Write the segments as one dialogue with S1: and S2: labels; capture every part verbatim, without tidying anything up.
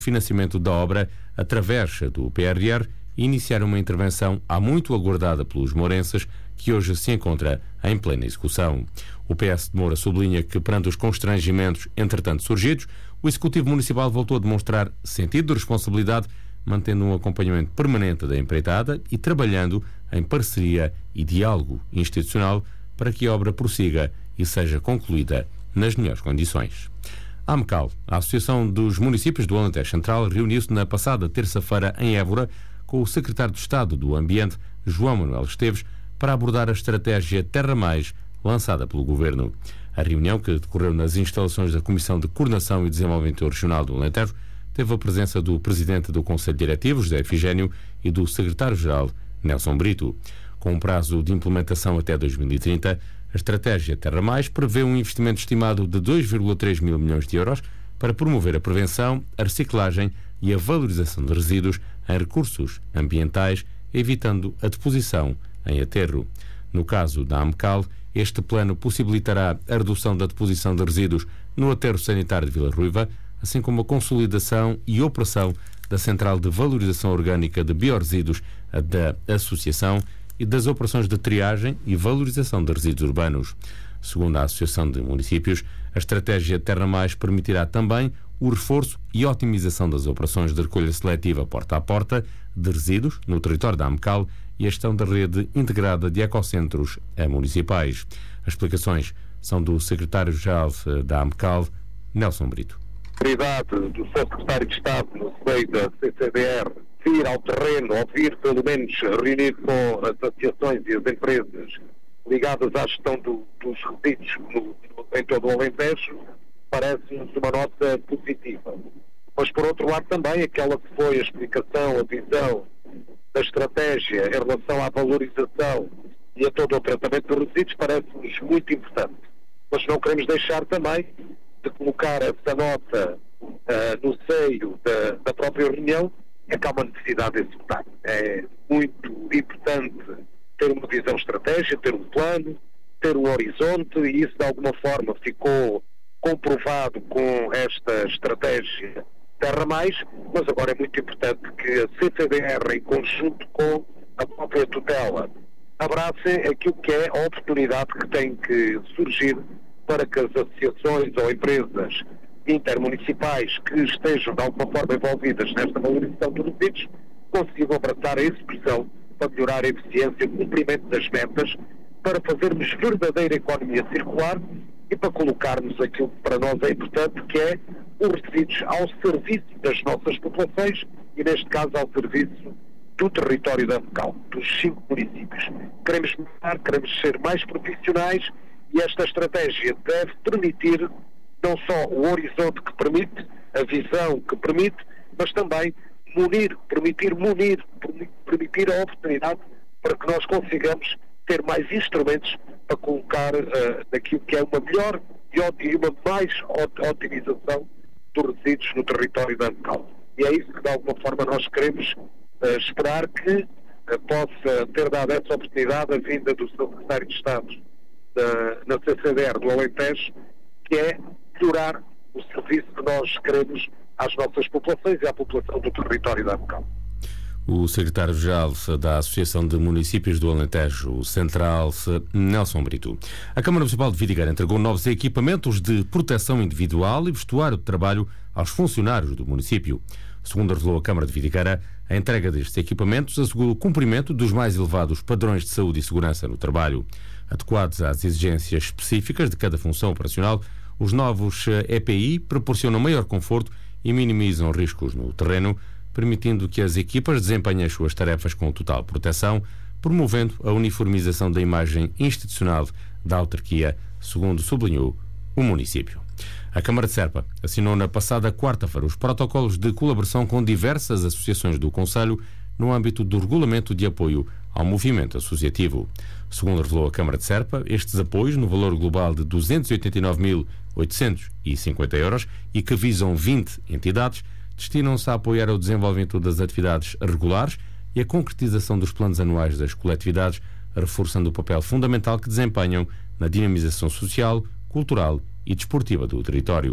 S1: financiamento da obra através do P R R e iniciar uma intervenção há muito aguardada pelos mourenses, que hoje se encontra em plena execução. O P S de Moura sublinha que, perante os constrangimentos entretanto surgidos, o Executivo Municipal voltou a demonstrar sentido de responsabilidade, mantendo um acompanhamento permanente da empreitada e trabalhando em parceria e diálogo institucional para que a obra prossiga e seja concluída nas melhores condições. A AMCAL, a Associação dos Municípios do Alentejo Central, reuniu-se na passada terça-feira em Évora com o Secretário de Estado do Ambiente, João Manuel Esteves, para abordar a estratégia Terra Mais lançada pelo Governo. A reunião, que decorreu nas instalações da Comissão de Coordenação e Desenvolvimento Regional do Alentejo, teve a presença do Presidente do Conselho Diretivo, José Efigénio, e do Secretário-Geral, Nelson Brito. Com um prazo de implementação até dois mil e trinta, a estratégia Terra Mais prevê um investimento estimado de dois vírgula três mil milhões de euros para promover a prevenção, a reciclagem e a valorização de resíduos em recursos ambientais, evitando a deposição em aterro. No caso da AMCAL, este plano possibilitará a redução da deposição de resíduos no aterro sanitário de Vila Ruiva, assim como a consolidação e operação da Central de Valorização Orgânica de Biorresíduos da Associação e das operações de triagem e valorização de resíduos urbanos. Segundo a Associação de Municípios, a estratégia Terra Mais permitirá também o reforço e otimização das operações de recolha seletiva porta a porta de resíduos no território da AMCAL e a gestão da rede integrada de ecocentros municipais. As explicações são do Secretário-Geral da AMCAL, Nelson Brito.
S2: A prioridade do seu Secretário de Estado no seio da C C D R vir ao terreno, ou vir pelo menos reunir com as associações e as empresas ligadas à gestão do, dos resíduos no, no, em todo o Alentejo, parece-nos uma nota positiva. Mas, por outro lado, também aquela que foi a explicação, a visão da estratégia em relação à valorização e a todo o tratamento dos resíduos parece-nos muito importante. Mas não queremos deixar também de colocar essa nota uh, no seio da, da própria reunião, é que há uma necessidade desse detalhe. É muito importante ter uma visão estratégica, ter um plano, ter um horizonte, e isso de alguma forma ficou comprovado com esta estratégia Terra Mais, mas agora é muito importante que a C C D R, em conjunto com a própria tutela, abracem aquilo que é a oportunidade que tem que surgir para que as associações ou empresas intermunicipais que estejam de alguma forma envolvidas nesta valorização dos resíduos consigam abraçar a expressão para melhorar a eficiência, o cumprimento das metas, para fazermos verdadeira economia circular e para colocarmos aquilo que para nós é importante, que é os resíduos ao serviço das nossas populações e, neste caso, ao serviço do território da AMCAL, dos cinco municípios. Queremos mudar, queremos ser mais profissionais e esta estratégia deve permitir não só o horizonte que permite, a visão que permite, mas também munir, permitir munir, permitir a oportunidade para que nós consigamos ter mais instrumentos para colocar uh, naquilo que é uma melhor e uma mais otimização dos resíduos no território da AMCAL. E é isso que, de alguma forma, nós queremos uh, esperar que uh, possa ter dado essa oportunidade a vinda do seu Secretário de Estado da, na C C D R do Alentejo, que é melhorar o serviço que nós queremos às nossas populações e à população do território da AMCAL.
S1: O secretário-geral da Associação de Municípios do Alentejo Central, Nelson Brito. A Câmara Municipal de Vidigueira entregou novos equipamentos de proteção individual e vestuário de trabalho aos funcionários do município. Segundo revelou a Câmara de Vidigueira, a entrega destes equipamentos assegura o cumprimento dos mais elevados padrões de saúde e segurança no trabalho. Adequados às exigências específicas de cada função operacional, os novos E P I proporcionam maior conforto e minimizam riscos no terreno, permitindo que as equipas desempenhem as suas tarefas com total proteção, promovendo a uniformização da imagem institucional da autarquia, segundo sublinhou o município. A Câmara de Serpa assinou na passada quarta-feira os protocolos de colaboração com diversas associações do concelho no âmbito do regulamento de apoio ao movimento associativo. Segundo revelou a Câmara de Serpa, estes apoios, no valor global de duzentos e oitenta e nove mil oitocentos e cinquenta euros e que visam vinte entidades, destinam-se a apoiar o desenvolvimento das atividades regulares e a concretização dos planos anuais das coletividades, reforçando o papel fundamental que desempenham na dinamização social, cultural e desportiva do território.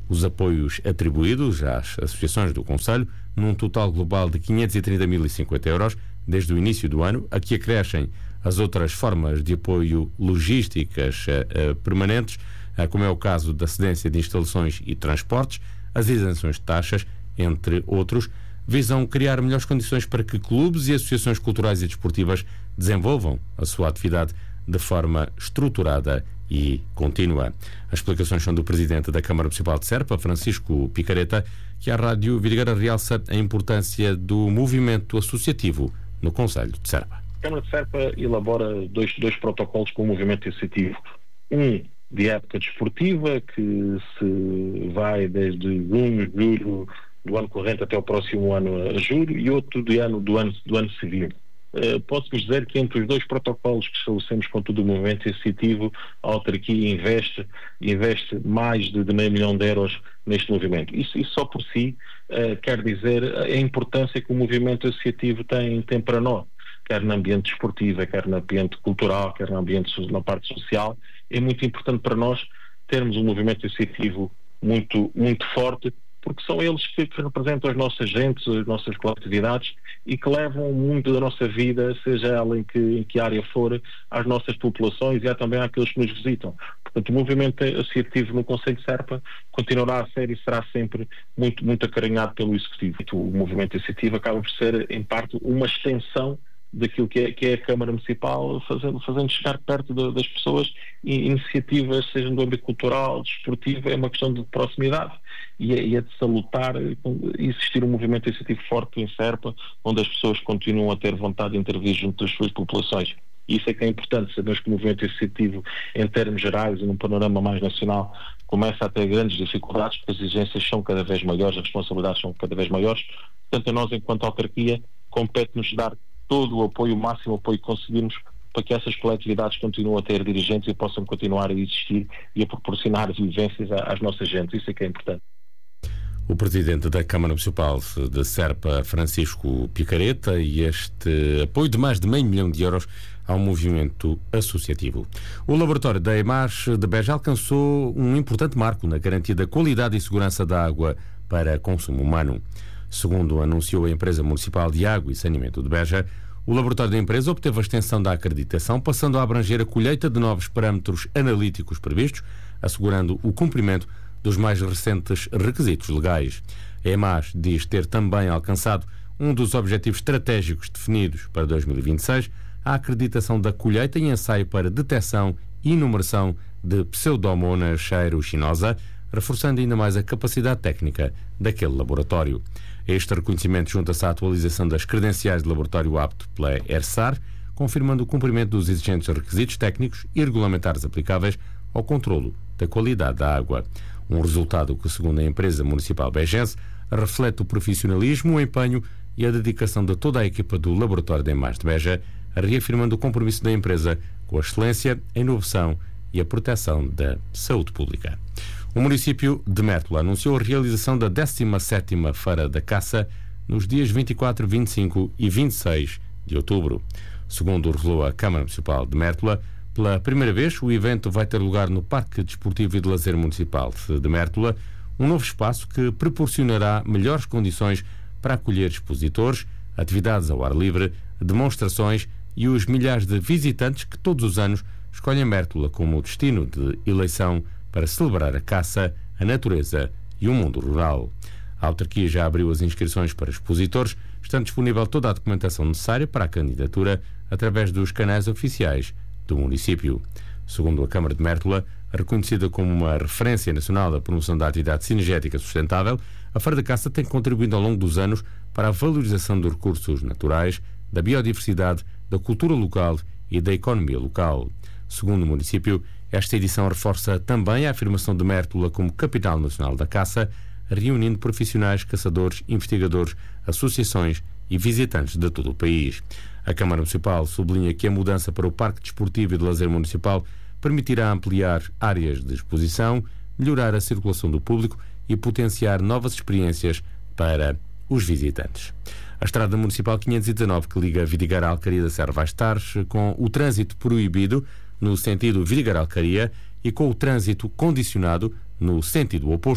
S1: os apoios atribuídos às associações do Conselho, num total global de quinhentos e trinta mil e cinquenta euros desde o início do ano, a que acrescem as outras formas de apoio logísticas uh, uh, permanentes, uh, como é o caso da cedência de instalações e transportes, as isenções de taxas, entre outros, visam criar melhores condições para que clubes e associações culturais e desportivas desenvolvam a sua atividade de forma estruturada e contínua. As explicações são do Presidente da Câmara Municipal de Serpa, Francisco Picareta, que à Rádio Vidigueira realça a importância do movimento associativo no Conselho de Serpa.
S3: A Câmara de Serpa elabora dois, dois protocolos com o movimento associativo. Um de época desportiva, que se vai desde junho, julho do ano corrente até o próximo ano a julho, e outro de ano, do, ano, do ano civil. Uh, Posso-vos dizer que entre os dois protocolos que estabelecemos com todo o movimento associativo, a autarquia investe, investe mais de, de meio milhão de euros neste movimento. Isso, isso só por si uh, quer dizer a importância que o movimento associativo tem, tem para nós, quer no ambiente desportivo, quer no ambiente cultural, quer no ambiente, na parte social. É muito importante para nós termos um movimento associativo muito, muito forte, porque são eles que, que representam as nossas gentes, as nossas coletividades, e que levam muito da nossa vida, seja ela em que, em que área for, às nossas populações e há também àqueles que nos visitam. Portanto, o movimento associativo no Conselho de Serpa continuará a ser e será sempre muito, muito acarinhado pelo Executivo. O movimento associativo acaba por ser, em parte, uma extensão daquilo que é, que é a Câmara Municipal, fazendo, fazendo chegar perto de, das pessoas e iniciativas, sejam do âmbito cultural, desportivo, é uma questão de proximidade e é, e é de salutar existir um movimento associativo forte em Serpa, onde as pessoas continuam a ter vontade de intervir junto das suas populações. E isso é que é importante. Sabemos que o movimento associativo, em termos gerais e num panorama mais nacional, começa a ter grandes dificuldades, porque as exigências são cada vez maiores, as responsabilidades são cada vez maiores. Portanto, a nós, enquanto autarquia, compete-nos dar todo o apoio, o máximo apoio que conseguirmos para que essas coletividades continuem a ter dirigentes e possam continuar a existir e a proporcionar vivências às nossas gentes. Isso é que é importante.
S1: O Presidente da Câmara Municipal de Serpa, Francisco Picareta, e este apoio de mais de meio milhão de euros ao movimento associativo. O laboratório da EMAS de Beja alcançou um importante marco na garantia da qualidade e segurança da água para consumo humano. Segundo anunciou a Empresa Municipal de Água e Saneamento de Beja, o laboratório da empresa obteve a extensão da acreditação, passando a abranger a colheita de novos parâmetros analíticos previstos, assegurando o cumprimento dos mais recentes requisitos legais. A EMAS diz ter também alcançado um dos objetivos estratégicos definidos para dois mil e vinte e seis, a acreditação da colheita e ensaio para detecção e enumeração de Pseudomonas aeruginosa, reforçando ainda mais a capacidade técnica daquele laboratório. Este reconhecimento junta-se à atualização das credenciais de laboratório apto pela ERSAR, confirmando o cumprimento dos exigentes requisitos técnicos e regulamentares aplicáveis ao controlo da qualidade da água. Um resultado que, segundo a empresa municipal bejense, reflete o profissionalismo, o empenho e a dedicação de toda a equipa do laboratório da EMAS de Beja, reafirmando o compromisso da empresa com a excelência, a inovação e a proteção da saúde pública. O município de Mértola anunciou a realização da décima sétima Feira da Caça nos dias vinte e quatro, vinte e cinco e vinte e seis de outubro. Segundo revelou a Câmara Municipal de Mértola, pela primeira vez o evento vai ter lugar no Parque Desportivo e de Lazer Municipal de Mértola, um novo espaço que proporcionará melhores condições para acolher expositores, atividades ao ar livre, demonstrações e os milhares de visitantes que todos os anos escolhem Mértola como destino de eleição para celebrar a caça, a natureza e o mundo rural. A autarquia já abriu as inscrições para expositores, estando disponível toda a documentação necessária para a candidatura através dos canais oficiais do município. Segundo a Câmara de Mértola, reconhecida como uma referência nacional da promoção da atividade cinegética sustentável, a Feira da Caça tem contribuído ao longo dos anos para a valorização dos recursos naturais, da biodiversidade, da cultura local e da economia local. Segundo o município, esta edição reforça também a afirmação de Mértola como capital nacional da caça, reunindo profissionais, caçadores, investigadores, associações e visitantes de todo o país. A Câmara Municipal sublinha que a mudança para o Parque Desportivo e de Lazer Municipal permitirá ampliar áreas de exposição, melhorar a circulação do público e potenciar novas experiências para os visitantes. A Estrada Municipal quinhentos e dezanove, que liga Vidigueira à Alcaria da Serra, vai estar com o trânsito proibido no sentido Vidigueira-Alcaria e com o trânsito condicionado no sentido oposto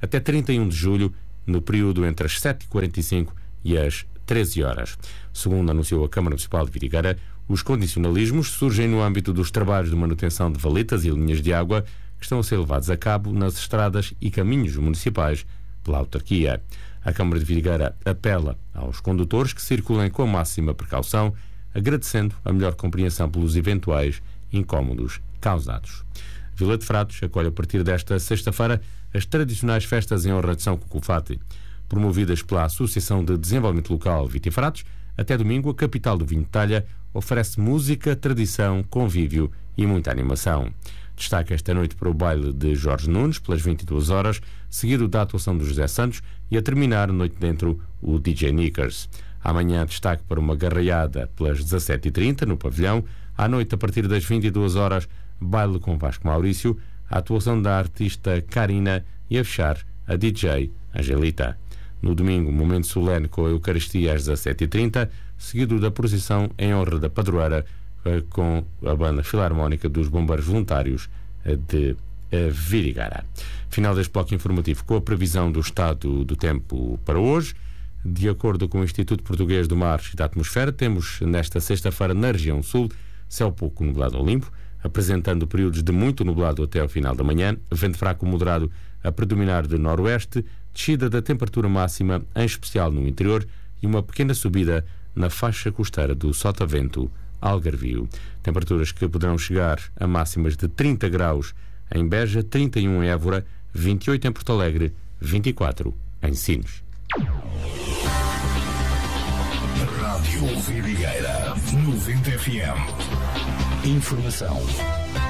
S1: até trinta e um de julho, no período entre as sete e quarenta e cinco e as treze horas. Segundo anunciou a Câmara Municipal de Vidigueira, os condicionalismos surgem no âmbito dos trabalhos de manutenção de valetas e linhas de água que estão a ser levados a cabo nas estradas e caminhos municipais pela autarquia. A Câmara de Vidigueira apela aos condutores que circulem com a máxima precaução, agradecendo a melhor compreensão pelos eventuais incómodos causados. Vila de Fratos acolhe a partir desta sexta-feira as tradicionais festas em honra de São Cucufate. Promovidas pela Associação de Desenvolvimento Local Vitifratos, até domingo a capital do vinho de talha oferece música, tradição, convívio e muita animação. Destaca esta noite para o baile de Jorge Nunes, pelas vinte e duas horas, seguido da atuação do José Santos e a terminar, noite dentro, o D J Nickers. Amanhã destaque para uma garraiada pelas dezassete e trinta no pavilhão. À noite, a partir das vinte e duas horas, baile com Vasco Maurício, a atuação da artista Karina e a fechar a D J Angelita. No domingo, momento solene com a Eucaristia às dezassete e trinta, seguido da procissão em honra da padroeira com a Banda Filarmónica dos Bombeiros Voluntários de Vidigueira. Final deste bloco informativo com a previsão do estado do tempo para hoje. De acordo com o Instituto Português do Mar e da Atmosfera, temos nesta sexta-feira na região sul céu pouco nublado ou limpo, apresentando períodos de muito nublado até ao final da manhã, vento fraco moderado a predominar de noroeste, descida da temperatura máxima, em especial no interior, e uma pequena subida na faixa costeira do Sotavento Algarvio. Temperaturas que poderão chegar a máximas de trinta graus em Beja, trinta e um em Évora, vinte e oito em Porto Alegre, vinte e quatro em Sines.
S4: Rádio Vidigueira noventa F M. Informação